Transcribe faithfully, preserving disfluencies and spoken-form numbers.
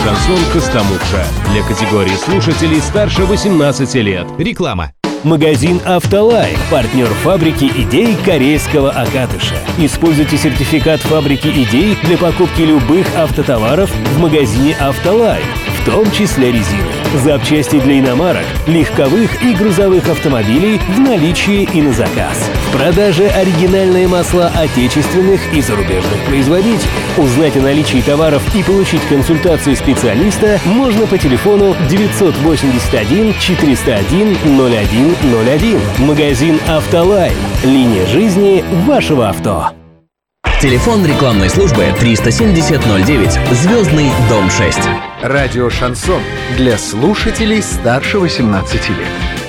«Шансон Костомукша» для категории слушателей старше восемнадцати лет. Реклама. Магазин «Автолайн» – партнер фабрики идей корейского Акатыша. Используйте сертификат фабрики идей для покупки любых автотоваров в магазине «Автолайн», в том числе резины. Запчасти для иномарок, легковых и грузовых автомобилей в наличии и на заказ. В продаже оригинальные масла отечественных и зарубежных производителей. Узнать о наличии товаров и получить консультацию специалиста можно по телефону девятьсот восемьдесят один четыреста один ноль один ноль один. Магазин «Автолайн». Линия жизни вашего авто. Телефон рекламной службы триста семьдесят ноль девять, Звездный дом шесть. Радио «Шансон» для слушателей старше восемнадцати лет.